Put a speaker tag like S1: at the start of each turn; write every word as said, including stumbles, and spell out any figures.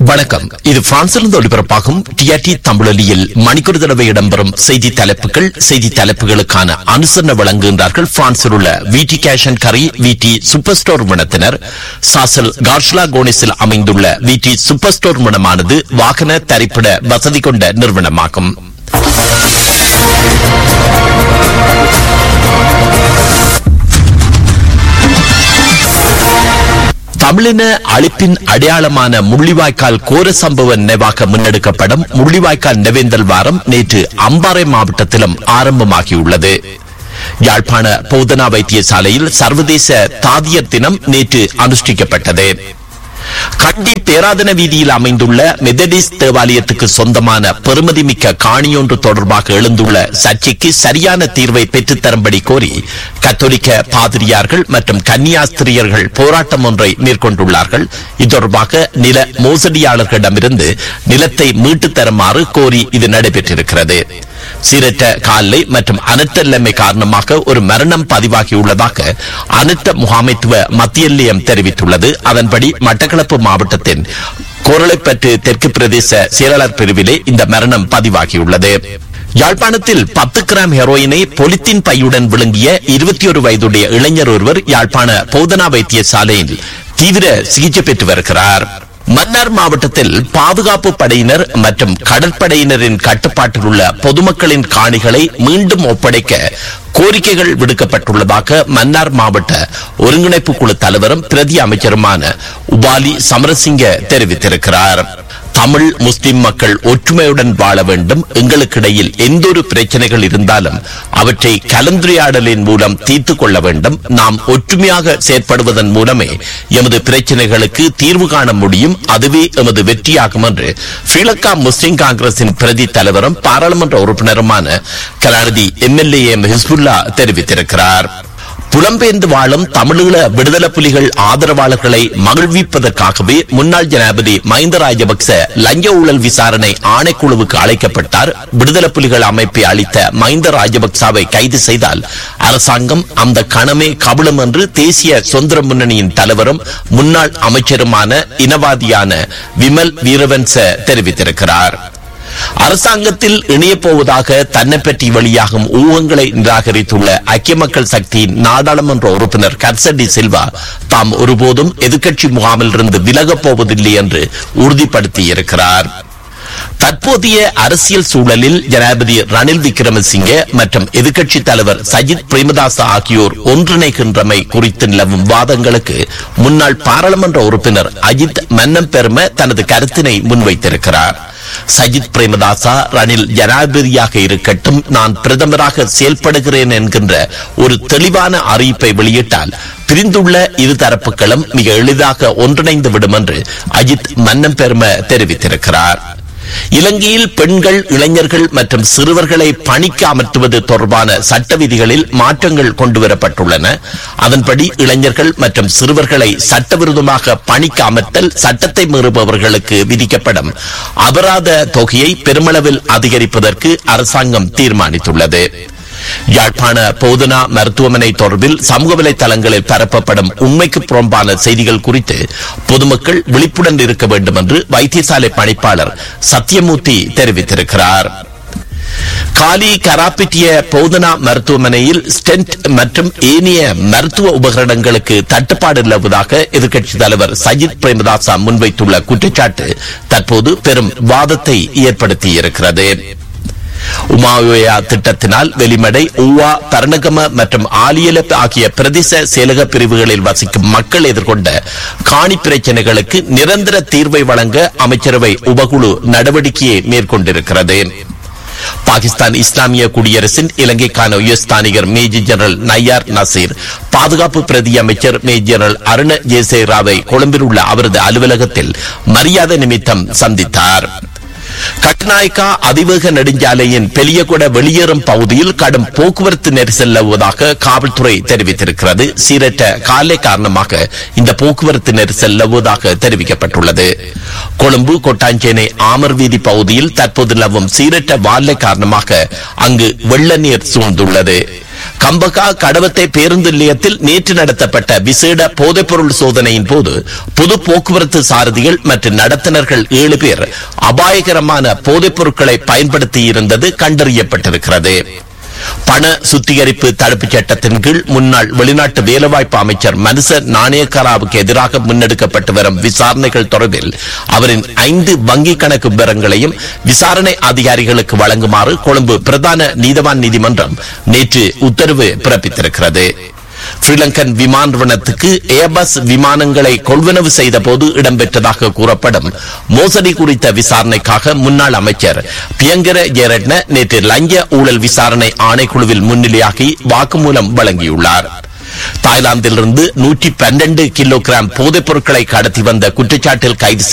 S1: வணக்கம். இது பிரான்சிலிருந்து ஒளிபரப்பாகும் டிஆர்டி தமிழொலியில் மணிக்கூர் தடவை இடம்பெறும் செய்தி தலைப்புகள். செய்தி தலைப்புகளுக்கான அனுசரணை வழங்குகின்றார்கள் பிரான்சில் உள்ள விடி கேஷ் அண்ட் கரி விடி சூப்பர் ஸ்டோர் நிறுவனத்தினர். சாசல் கார்ஷ்லா கோனிஸில் அமைந்துள்ள விடி சூப்பர் ஸ்டோர் நிறுவனமானது வாகன தரிப்பிட வசதி கொண்ட நிறுவனமாகும். தமிழின அழிப்பின் அடையாளமான முள்ளிவாய்க்கால் கோர சம்பவ நினைவாக முன்னெடுக்கப்படும் முள்ளிவாய்க்கால் நினைவேந்தல் வாரம் நேற்று அம்பாறை மாவட்டத்திலும் ஆரம்பமாகியுள்ளது. யாழ்ப்பாண போதனா வைத்தியசாலையில் சர்வதேச தாதியர் தினம் நேற்று அனுஷ்டிக்கப்பட்டது. கண்டி பேராதன வீதியில் அமைந்துள்ள மெதடிஸ் தேவாலயத்துக்கு சொந்தமான பெருமதிமிக்க காணியொன்று தொடர்பாக எழுந்துள்ள சர்ச்சைக்கு சரியான தீர்வை பெற்றுத்தரும்படி கோரி கத்தோலிக்க பாதிரியார்கள் மற்றும் கன்னியாஸ்திரியர்கள் போராட்டம் ஒன்றை மேற்கொண்டுள்ளார்கள். இது தொடர்பாக நில மோசடியாளர்களிடமிருந்து நிலத்தை மீட்டுத் தருமாறு கோரி இது நடைபெற்றிருக்கிறது. சீரற்ற காலை மற்றும் அனர்த்த காரணமாக ஒரு மரணம் பதிவாகியுள்ளதாக அனர்த்த முகாமைத்துவ மத்திய நிலையம் தெரிவித்துள்ளது. அதன்படி மட்டக்களப்பு மாவட்டத்தின் கோரளைப்பற்று தெற்கு பிரதேச செயலாளர் பிரிவிலே இந்த மரணம் பதிவாகியுள்ளது. யாழ்ப்பாணத்தில் பத்து கிராம் ஹெரோயினை பொலித்தீன் பையுடன் விழுங்கிய இருபத்தி ஒரு வயதுடைய இளைஞர் ஒருவர் யாழ்ப்பாண போதனா வைத்தியசாலையில் தீவிர சிகிச்சை பெற்று வருகிறார். மன்னார் மாவட்டத்தில் பாதுகாப்பு படையினர் மற்றும் கடற்படையினரின் கட்டுப்பாட்டில் உள்ள பொதுமக்களின் காணிகளை மீண்டும் ஒப்படைக்க கோரிக்கைகள் விடுக்கப்பட்டுள்ளதாக மன்னார் மாவட்ட ஒருங்கிணைப்பு குழு தலைவரும் பிரதி அமைச்சருமான உபாலி சமரசிங்க தெரிவித்திருக்கிறார். தமிழ் முஸ்லிம் மக்கள் ஒற்றுமையுடன் வாழ வேண்டும். எங்களுக்கிடையில் எந்த ஒரு பிரச்சனைகள் இருந்தாலும் அவற்றை கலந்துரையாடலின் மூலம் தீர்த்து கொள்ள வேண்டும். நாம் ஒற்றுமையாக செயற்படுவதன் மூலமே எமது பிரச்சனைகளுக்கு தீர்வு காண முடியும். அதுவே எமது வெற்றியாகும் என்று ஸ்ரீலங்கா முஸ்லிம் காங்கிரசின் பிரதி தலைவரும் பாராளுமன்ற உறுப்பினருமான கலாநிதி எம்எல்ஏ எம் ஹிஸ்புல்லா தெரிவித்திருக்கிறார். புலம்பெயர்ந்து வாழும் தமிழீழ விடுதலை புலிகள் ஆதரவாளர்களை மகிழ்விப்பதற்காகவே முன்னாள் ஜனாதிபதி மஹிந்த ராஜபக்ச லஞ்ச ஊழல் விசாரணை ஆணைக்குழுவுக்கு அழைக்கப்பட்டார். விடுதலை புலிகள் அமைப்பை அளித்த மஹிந்த ராஜபக்சவை கைது செய்தால் அரசாங்கம் அந்த கணமே கபலம் என்று தேசிய சுதந்திர முன்னணியின் தலைவரும் முன்னாள் அமைச்சருமான இனவாதியான விமல் வீரவன்ச தெரிவித்திருக்கிறார். அரசாங்கத்தில் இணைய போவதாக தன்னை பற்றி வெளியாகும் ஊகங்களை நிராகரித்துள்ள ஐக்கிய மக்கள் சக்தியின் நாடாளுமன்ற உறுப்பினர் கர்சடி சில்வா தாம் ஒருபோதும் எதிர்க்கட்சி முகாமில் இருந்து விலகப் போவதில்லை என்று உறுதிப்படுத்தியிருக்கிறார். தற்போதைய அரசியல் சூழலில் ஜனாதிபதி ரணில் விக்ரமசிங்க மற்றும் எதிர்க்கட்சி தலைவர் சஜித் பிரேமதாச ஆகியோர் ஒன்றிணைகின்றமை குறித்து நிலவும் வாதங்களுக்கு முன்னாள் பாராளுமன்ற உறுப்பினர் அஜித் மன்னம் பெரும தனது கருத்தினை முன்வைத்திருக்கிறார். சஜித் பிரேமதாசா ரணில் ஜனாதிபதியாக இருக்கட்டும், நான் பிரதமராக செயல்படுகிறேன் என்கின்ற ஒரு தெளிவான அறிவிப்பை வெளியிட்டால் பிரிந்துள்ள இரு தரப்புகளும் மிக எளிதாக ஒன்றிணைந்து விடும் என்று அஜித் மன்னம் பெரும தெரிவித்திருக்கிறார். இலங்கையில் பெண்கள், இளைஞர்கள் மற்றும் சிறுவர்களை பணிக்கு அமர்த்துவது தொடர்பான சட்ட விதிகளில் மாற்றங்கள் கொண்டுவரப்பட்டுள்ளன. அதன்படி இளைஞர்கள் மற்றும் சிறுவர்களை சட்டவிரோதமாக பணிக்கு அமர்த்தல் சட்டத்தை மீறுபவர்களுக்கு விதிக்கப்படும் அபராத தொகையை பெருமளவில் அதிகரிப்பதற்கு அரசாங்கம் தீர்மானித்துள்ளது. யாழ்ப்பாண போதனா மருத்துவமனை தொடர்பில் சமூக வலைதளங்களில் பரப்பப்படும் உண்மைக்கு புறம்பான செய்திகள் குறித்து பொதுமக்கள் விழிப்புடன் இருக்க வேண்டும் என்று வைத்தியசாலை பணிப்பாளர் சத்தியமூர்த்தி தெரிவித்திருக்கிறார். காலி கராப்பிட்டிய போதனா மருத்துவமனையில் ஸ்டென்ட் மற்றும் ஏனைய மருத்துவ உபகரணங்களுக்கு தட்டுப்பாடு நிலவுவதாக எதிர்க்கட்சி தலைவர் சஜித் பிரேமதாசா முன்வைத்துள்ள குற்றச்சாட்டு தற்போது பெரும் வாதத்தை ஏற்படுத்தியிருக்கிறது. உமாயோயா திட்டத்தினால் வெளிமடை, ஊவா, பரணகம மற்றும் ஆலியல ஆகிய பிரதேச செயலக பிரிவுகளில் வசிக்கும் மக்கள் எதிர்கொண்ட காணி பிரச்சனைகளுக்கு நிரந்தர தீர்வை வழங்க அமைச்சரவை உபகுழு நடவடிக்கையை மேற்கொண்டிருக்கிறது. பாகிஸ்தான் இஸ்லாமிய குடியரசின் இலங்கைக்கான உயர்ஸ்தானிகர் மேஜர் ஜெனரல் நய்யார் நசீர் பாதுகாப்பு பிரதி அமைச்சர் மேஜர் ஜெனரல் அருண ஜேசேராவை கொழும்பில் உள்ள அவரது அலுவலகத்தில் மரியாதை நிமித்தம் சந்தித்தார். கட்நாயக்கா அதிவேக நெடுஞ்சாலையின் பெரியகுட வெளியேறும் பகுதியில் கடும் போக்குவரத்து நெரிசல் நிலவுவதாக காவல்துறை தெரிவித்திருக்கிறது. சீரற்ற காலை காரணமாக இந்த போக்குவரத்து நெரிசல் நிலவுவதாக தெரிவிக்கப்பட்டுள்ளது. கொழும்பு கொட்டாஞ்சேனை ஆமர் வீதி பகுதியில் தற்போது நிலவும் சீரற்ற வானிலை காரணமாக அங்கு வெள்ள நீர் சூழ்ந்துள்ளது. கம்பகா கடவத்தை பேருந்து நிலையத்தில் நேற்று நடத்தப்பட்ட விசேட போதைப்பொருள் சோதனையின் போது பொது போக்குவரத்து சாரதிகள் மற்றும் நடத்துனர்கள் ஏழு பேர் அபாயகரமான போதைப் பொருட்களை பயன்படுத்தியிருந்தது கண்டறியப்பட்டிருக்கிறது. பண சுத்திகரிப்பு தடுப்புச் சட்டத்தின் கீழ் முன்னாள் வெளிநாட்டு வேலைவாய்ப்பு அமைச்சர் மனுச நாணயக்காராவுக்கு எதிராக முன்னெடுக்கப்பட்டு வரும் விசாரணைகள் தொடர்பில் அவரின் ஐந்து வங்கி கணக்கு விவரங்களையும் விசாரணை அதிகாரிகளுக்கு வழங்குமாறு கொழும்பு பிரதான நீதவான் நீதிமன்றம் நேற்று உத்தரவு பிறப்பித்திருக்கிறது. ஸ்ரீலங்கன் விமான நிறுவனத்துக்கு ஏர்பஸ் விமானங்களை கொள்வனவு செய்த போது இடம்பெற்றதாக கூறப்படும் மோசடி குறித்த விசாரணைக்காக முன்னாள் அமைச்சர் பியங்கர ஜெயரட்ன நேற்று லஞ்ச ஊழல் விசாரணை ஆணைக்குழுவில் முன்னிலையாகி வாக்குமூலம் வழங்கியுள்ளார். தாய்லாந்திலிருந்து நூற்றி பன்னெண்டு கிலோகிராம் போதைப் பொருட்களை கடத்தி வந்த குற்றச்சாட்டில் கைது